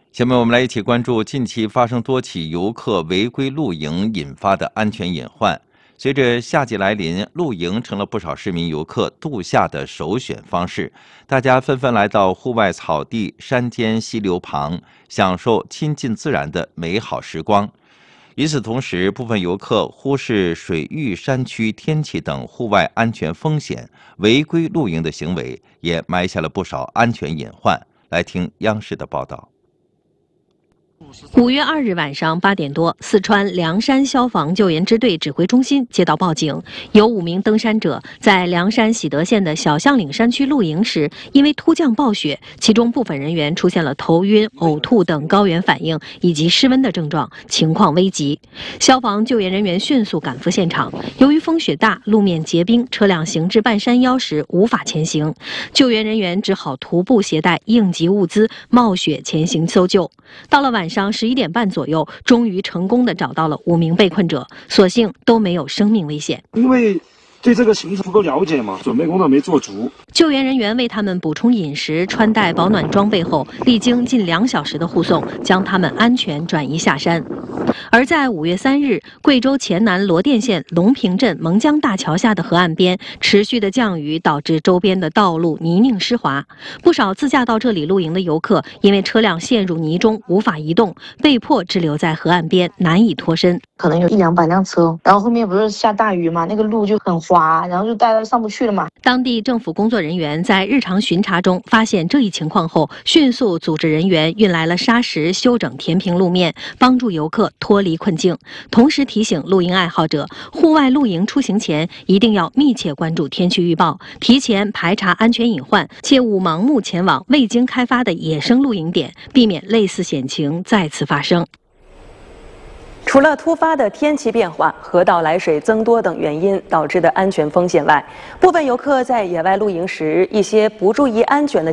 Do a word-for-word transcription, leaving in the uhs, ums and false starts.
下面我们来一起关注近期发生多起游客违规露营引发的安全隐患。随着夏季来临，露营成了不少市民游客度夏的首选方式。大家纷纷来到户外草地、山间溪流旁，享受亲近自然的美好时光。与此同时，部分游客忽视水域、山区、天气等户外安全风险，违规露营的行为也埋下了不少安全隐患。来听央视的报道。 五月二日晚上八点多，四川凉山消防救援支队指挥中心接到报警，有五名登山者在凉山喜德县的小象岭山区露营时，因为突降暴雪，其中部分人员出现了头晕、呕吐等高原反应以及失温的症状，情况危急。消防救援人员迅速赶赴现场，由于风雪大，路面结冰，车辆行至半山腰时无法前行，救援人员只好徒步携带应急物资，冒雪前行搜救。到了晚上十一点半左右，终于成功地找到了五名被困者，所幸都没有生命危险。 因为对这个行程不够了解嘛，准备工作没做足。 救援人员为他们补充饮食、穿戴保暖装备后，历经近两小时的护送，将他们安全转移下山。而在五月三日，贵州黔南罗甸县龙平镇蒙江大桥下的河岸边，持续的降雨导致周边的道路泥泞湿滑，不少自驾到这里露营的游客因为车辆陷入泥中无法移动，被迫滞留在河岸边，难以脱身。 可能有一两百辆车，然后后面不是下大雨嘛，那个路就很滑，然后就大家上不去了嘛。 当地政府工作人员在日常巡查中发现这一情况后，迅速组织人员运来了沙石，修整填平路面，帮助游客脱离困境。同时提醒露营爱好者，户外露营出行前一定要密切关注天气预报，提前排查安全隐患，切勿盲目前往未经开发的野生露营点，避免类似险情再次发生。 除了突发的天气变化、河道来水增多等原因导致的安全风险外，部分游客在野外露营时，一些不注意安全的